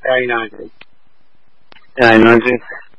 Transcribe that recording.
How you doing, Jake? Yeah, I know, Jake.